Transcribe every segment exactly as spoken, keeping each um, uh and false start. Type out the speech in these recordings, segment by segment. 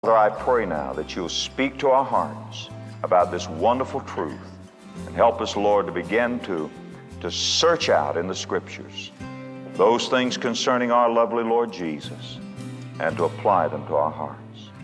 Father, I pray now that you'll speak to our hearts about this wonderful truth and help us, Lord, to begin to, to search out in the Scriptures those things concerning our lovely Lord Jesus and to apply them to our hearts.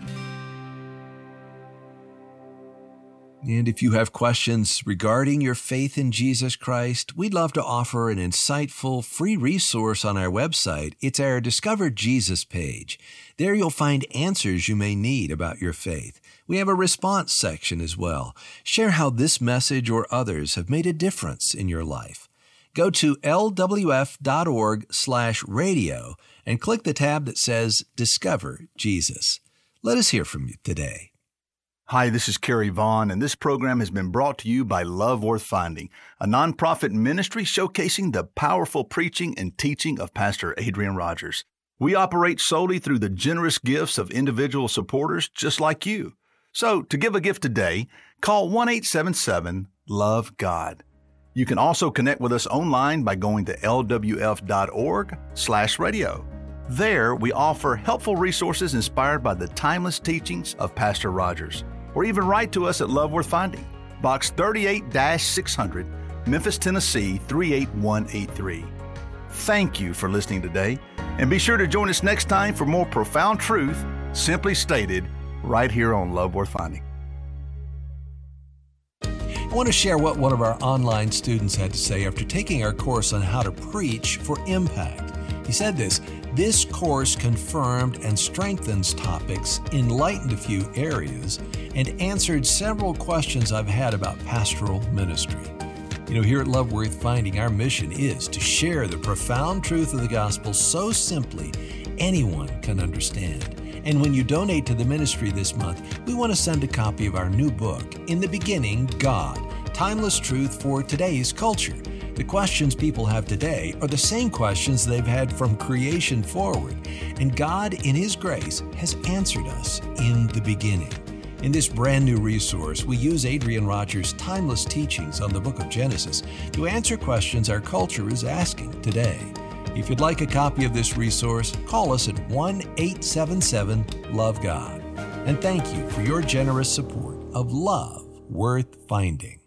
And if you have questions regarding your faith in Jesus Christ, we'd love to offer an insightful, free resource on our website. It's our Discover Jesus page. There you'll find answers you may need about your faith. We have a response section as well. Share how this message or others have made a difference in your life. Go to L W F dot org slash radio and click the tab that says Discover Jesus. Let us hear from you today. Hi, this is Kerry Vaughn, and this program has been brought to you by Love Worth Finding, a nonprofit ministry showcasing the powerful preaching and teaching of Pastor Adrian Rogers. We operate solely through the generous gifts of individual supporters just like you. So, to give a gift today, call one eight seven seven, love God. You can also connect with us online by going to L W F dot org slash radio. There, we offer helpful resources inspired by the timeless teachings of Pastor Rogers. Or even write to us at Love Worth Finding, Box thirty-eight six hundred, Memphis, Tennessee three eight one eight three. Thank you for listening today, and be sure to join us next time for more profound truth, simply stated, right here on Love Worth Finding. I want to share what one of our online students had to say after taking our course on how to preach for impact. He said this: "This course confirmed and strengthens topics, enlightened a few areas, and answered several questions I've had about pastoral ministry." You know, here at Love Worth Finding, our mission is to share the profound truth of the gospel so simply anyone can understand. And when you donate to the ministry this month, we want to send a copy of our new book, In the Beginning, God, Timeless Truth for Today's Culture. The questions people have today are the same questions they've had from creation forward, and God, in His grace, has answered us in the beginning. In this brand new resource, we use Adrian Rogers' timeless teachings on the book of Genesis to answer questions our culture is asking today. If you'd like a copy of this resource, call us at one eight seven seven, love God. And thank you for your generous support of Love Worth Finding.